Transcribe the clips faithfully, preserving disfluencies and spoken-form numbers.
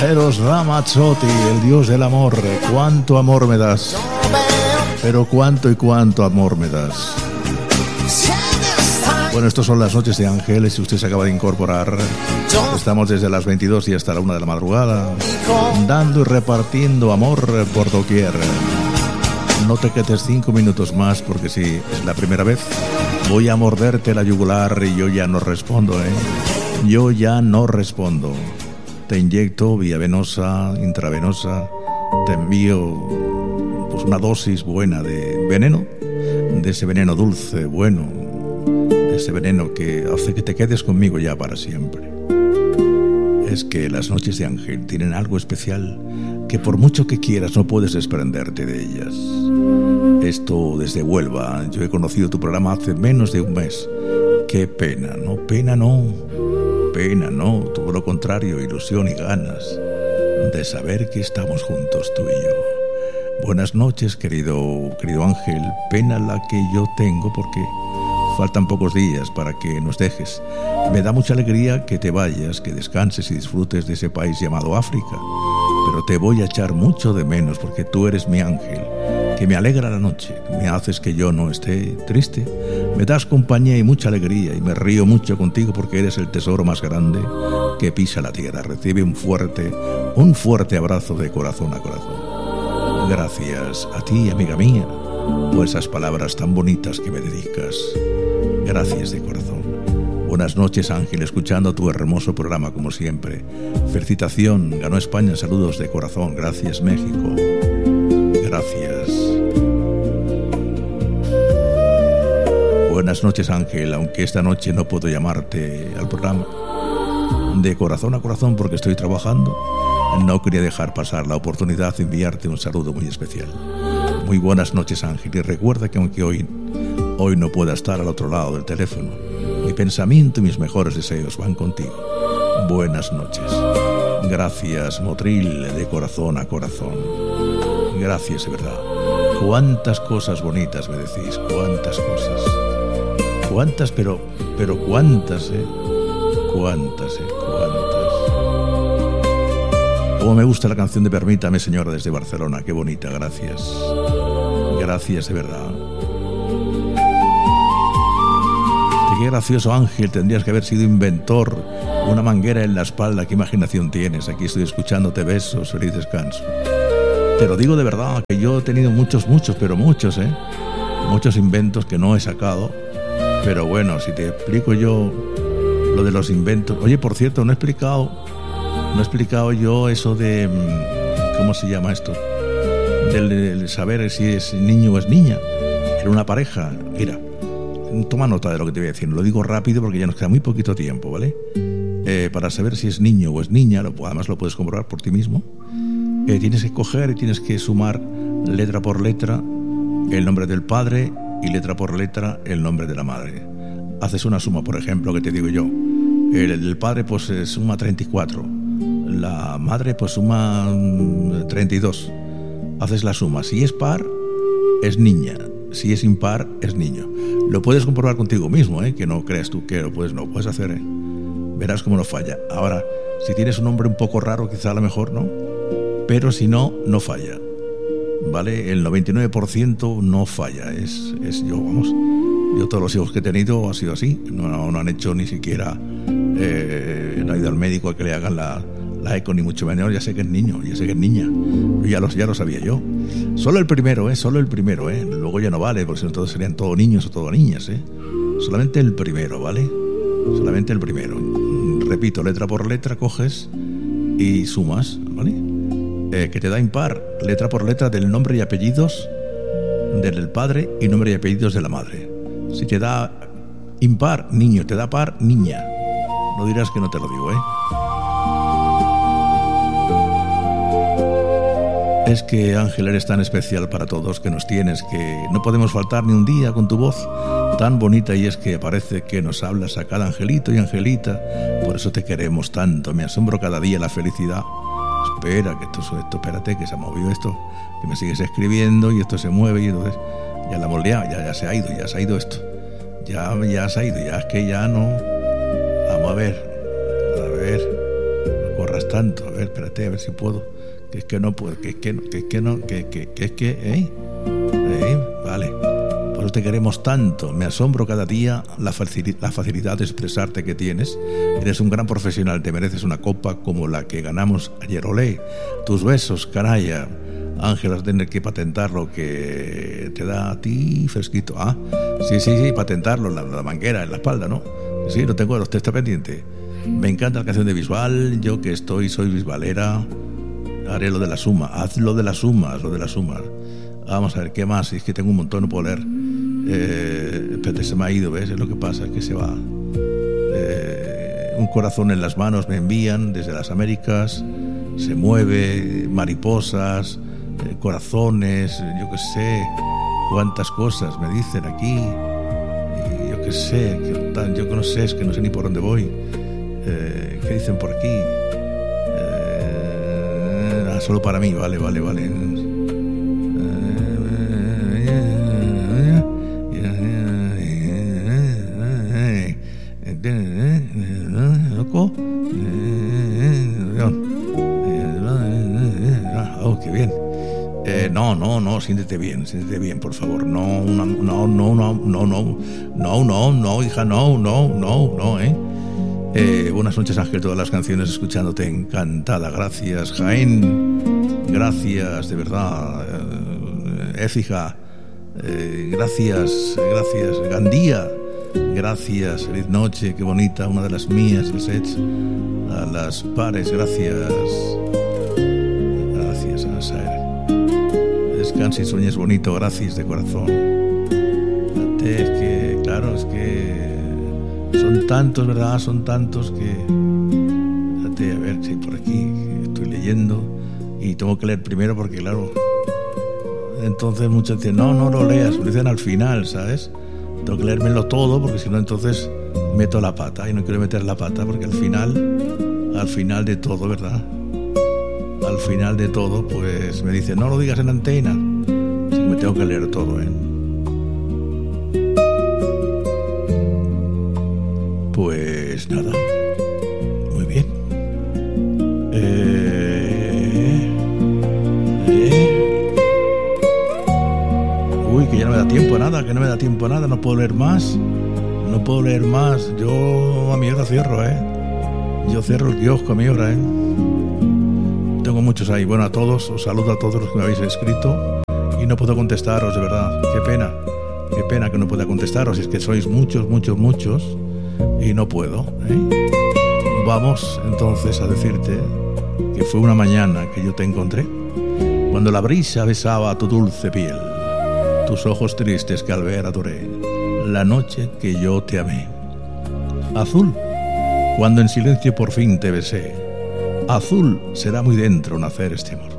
Eros Ramazzotti, el dios del amor. Cuánto amor me das, pero cuánto y cuánto amor me das. Bueno, estas son las noches de Ángeles. Si usted se acaba de incorporar, estamos desde las veintidós y hasta la una de la madrugada, dando y repartiendo amor por doquier. No te quedes cinco minutos más, porque si es la primera vez, voy a morderte la yugular y yo ya no respondo, ¿eh? Yo ya no respondo. Te inyecto vía venosa, intravenosa, te envío pues una dosis buena de veneno, de ese veneno dulce, bueno, de ese veneno que hace que te quedes conmigo ya para siempre. Es que las noches de Ángel tienen algo especial que por mucho que quieras no puedes desprenderte de ellas. Esto desde Huelva. Yo he conocido tu programa hace menos de un mes. Qué pena, no, pena no, pena no, todo lo contrario, ilusión y ganas de saber que estamos juntos tú y yo. Buenas noches, querido, querido Ángel. Pena la que yo tengo porque faltan pocos días para que nos dejes. Me da mucha alegría que te vayas, que descanses y disfrutes de ese país llamado África. Pero te voy a echar mucho de menos porque tú eres mi ángel, que me alegra la noche, me haces que yo no esté triste, me das compañía y mucha alegría y me río mucho contigo porque eres el tesoro más grande que pisa la tierra. Recibe un fuerte, un fuerte abrazo de corazón a corazón. Gracias a ti, amiga mía, por esas palabras tan bonitas que me dedicas. Gracias de corazón. Buenas noches, Ángel, escuchando tu hermoso programa como siempre. Felicitación, ganó España, saludos de corazón. Gracias, México. Gracias. Buenas noches, Ángel, aunque esta noche no puedo llamarte al programa de corazón a corazón porque estoy trabajando, no quería dejar pasar la oportunidad de enviarte un saludo muy especial. Muy buenas noches, Ángel, y recuerda que aunque hoy, hoy no pueda estar al otro lado del teléfono, mi pensamiento y mis mejores deseos van contigo. Buenas noches. Gracias, Motril, de corazón a corazón. Gracias, de verdad. Cuántas cosas bonitas me decís, cuántas cosas. Cuántas, pero, pero cuántas, ¿eh? Cuántas, ¿eh? Cuántas. Cómo me gusta la canción de Permítame, señora, desde Barcelona. Qué bonita, gracias. Gracias, de verdad. Qué gracioso, Ángel, tendrías que haber sido inventor. Una manguera en la espalda, qué imaginación tienes. Aquí estoy escuchándote, besos, feliz descanso. Te lo digo de verdad, que yo he tenido muchos, muchos, pero muchos, ¿eh? Muchos inventos que no he sacado. Pero bueno, si te explico yo lo de los inventos. Oye, por cierto, no he explicado, no he explicado yo eso de, ¿cómo se llama esto? Del, del saber si es niño o es niña. Era una pareja, mira. Toma nota de lo que te voy a decir. Lo digo rápido porque ya nos queda muy poquito tiempo, ¿vale? Eh, para saber si es niño o es niña, lo, además lo puedes comprobar por ti mismo. Eh, tienes que coger y tienes que sumar letra por letra el nombre del padre y letra por letra el nombre de la madre. Haces una suma, por ejemplo, que te digo yo. El, el padre pues suma treinta y cuatro. La madre pues suma treinta y dos. Haces la suma. Si es par, es niña. Si es impar, es niño. Lo puedes comprobar contigo mismo, ¿eh? Que no creas tú que lo puedes, no puedes hacer, ¿eh? Verás cómo no falla. Ahora, si tienes un nombre un poco raro, quizá a lo mejor no, pero si no, no falla, ¿vale? El noventa y nueve por ciento no falla. Es, es yo, vamos, yo todos los hijos que he tenido ha sido así. No, no, no han hecho ni siquiera, eh, no ha ido al médico a que le hagan la, la eco, ni mucho menos. Ya sé que es niño, ya sé que es niña. Ya lo, ya lo sabía yo. Solo el primero, ¿eh? Solo el primero, ¿eh? Luego ya no vale, porque si no todos serían todos niños o todas niñas, ¿eh? Solamente el primero, ¿vale? Solamente el primero. Repito, letra por letra coges y sumas, ¿vale? Eh, que te da impar, letra por letra del nombre y apellidos del padre y nombre y apellidos de la madre. Si te da impar, niño, te da par, niña. No dirás que no te lo digo, ¿eh? Es que, Ángel, eres tan especial para todos que nos tienes, que no podemos faltar ni un día con tu voz tan bonita, y es que parece que nos hablas a cada angelito y angelita. Por eso te queremos tanto, me asombro cada día la felicidad. Espera, que esto, esto, espérate, que se ha movido esto, que me sigues escribiendo y esto se mueve y entonces ya la hemos liado, ya, ya se ha ido, ya se ha ido esto. Ya, ya se ha ido, ya es que ya no... Vamos a ver, a ver, no corras tanto. A ver, espérate, a ver si puedo. Que es que no puedo, que es que no, que es que no, que, que, que es que, ¿eh? ¿Eh? Vale. Por eso te queremos tanto. Me asombro cada día la, facil- la facilidad de expresarte que tienes. Eres un gran profesional, te mereces una copa como la que ganamos ayer. Olé, tus besos, canalla. Ángel, vas a tener que patentarlo, que te da a ti fresquito. Ah, sí, sí, sí, patentarlo, la, la manguera en la espalda, ¿no? Sí, lo tengo, usted está pendiente. Me encanta la canción de Bisbal, yo que estoy, soy bisbalera. Haré lo de la suma, haz lo de las sumas, lo de las sumas. Vamos a ver, ¿qué más? Es que tengo un montón, no puedo leer. Eh, espérate, se me ha ido, ¿ves? Es lo que pasa, es que se va. Eh, un corazón en las manos me envían desde las Américas, se mueve, mariposas, eh, corazones, yo qué sé, cuántas cosas me dicen aquí. Y yo qué sé, que, yo que no sé, es que no sé ni por dónde voy. Eh, ¿Qué dicen por aquí? Solo para mí, vale, vale, vale. ¿Loco? Oh, qué bien. Eh, no, no, no, siéntete bien, siéntete bien, por favor. No, no, no, no, no, no, no, no, no, no, hija, no, no, no, no, eh. Eh, buenas noches, Ángel, todas las canciones escuchándote, encantada, gracias, Jaén, gracias, de verdad, eh, Écija, eh, gracias, gracias, Gandía, gracias, feliz noche, qué bonita, una de las mías, el Sets, a las pares, gracias, gracias, Anasaer, descanse y sueñes bonito, gracias de corazón, fíjate, es que, claro, es que son tantos, ¿verdad? Son tantos que... Fíjate, a ver si por aquí estoy leyendo y tengo que leer primero porque, claro, entonces muchos dicen, no, no lo leas, lo dicen al final, ¿sabes? Tengo que leérmelo todo porque si no entonces meto la pata y no quiero meter la pata porque al final, al final de todo, ¿verdad? Al final de todo, pues me dicen, no lo digas en antena, así que me tengo que leer todo, ¿eh? Pues nada, muy bien. Eh, eh. Uy, que ya no me da tiempo a nada, que no me da tiempo a nada, no puedo leer más, no puedo leer más. Yo a mi hora cierro, ¿eh? Yo cierro el kiosco a mi hora, ¿eh? Tengo muchos ahí. Bueno, a todos, os saludo a todos los que me habéis escrito y no puedo contestaros, de verdad. Qué pena, qué pena que no pueda contestaros, es que sois muchos, muchos, muchos. Y no puedo, ¿eh? Vamos entonces a decirte que fue una mañana que yo te encontré, cuando la brisa besaba tu dulce piel, tus ojos tristes que al ver adoré, la noche que yo te amé. Azul, cuando en silencio por fin te besé, azul será muy dentro nacer este amor.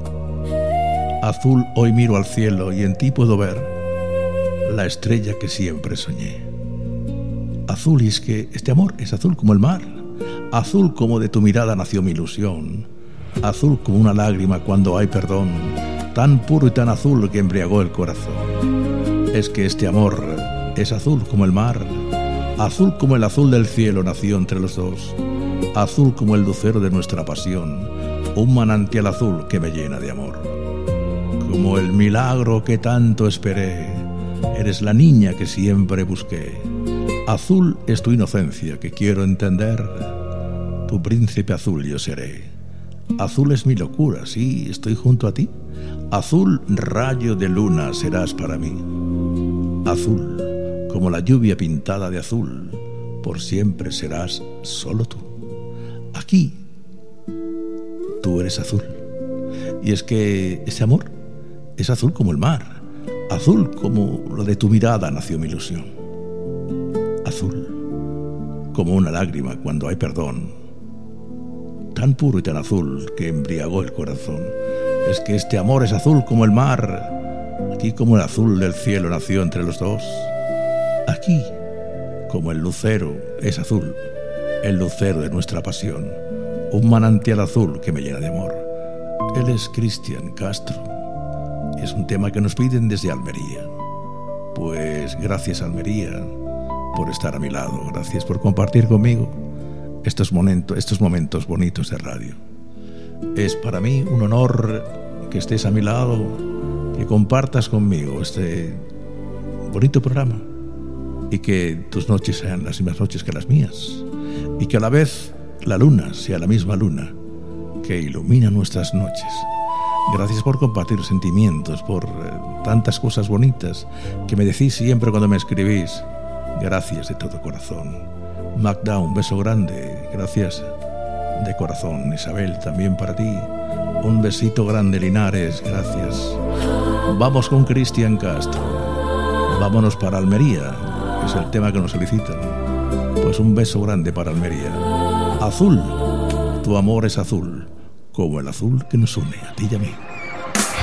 Azul, hoy miro al cielo y en ti puedo ver la estrella que siempre soñé. Azul, y es que este amor es azul como el mar, azul como de tu mirada nació mi ilusión, azul como una lágrima cuando hay perdón, tan puro y tan azul que embriagó el corazón. Es que este amor es azul como el mar, azul como el azul del cielo nació entre los dos, azul como el lucero de nuestra pasión, un manantial azul que me llena de amor. Como el milagro que tanto esperé, eres la niña que siempre busqué. Azul es tu inocencia que quiero entender, tu príncipe azul yo seré. Azul es mi locura, sí, estoy junto a ti. Azul, rayo de luna serás para mí. Azul, como la lluvia pintada de azul, por siempre serás solo tú. Aquí, tú eres azul. Y es que ese amor es azul como el mar, azul como lo de tu mirada nació mi ilusión. Azul, como una lágrima cuando hay perdón, tan puro y tan azul que embriagó el corazón. Es que este amor es azul como el mar, aquí como el azul del cielo nació entre los dos. Aquí, como el lucero es azul, el lucero de nuestra pasión, un manantial azul que me llena de amor. Él es Cristian Castro. Es un tema que nos piden desde Almería. Pues gracias, Almería, por estar a mi lado, gracias por compartir conmigo estos momentos, estos momentos bonitos de radio. Es para mí un honor que estés a mi lado, que compartas conmigo este bonito programa y que tus noches sean las mismas noches que las mías y que a la vez la luna sea la misma luna que ilumina nuestras noches. Gracias por compartir sentimientos, por eh, tantas cosas bonitas que me decís siempre cuando me escribís. Gracias de todo corazón. Magda, un beso grande. Gracias de corazón. Isabel, también para ti. Un besito grande, Linares. Gracias. Vamos con Cristian Castro. Vámonos para Almería. Es el tema que nos solicitan. Pues un beso grande para Almería. Azul. Tu amor es azul, como el azul que nos une a ti y a mí.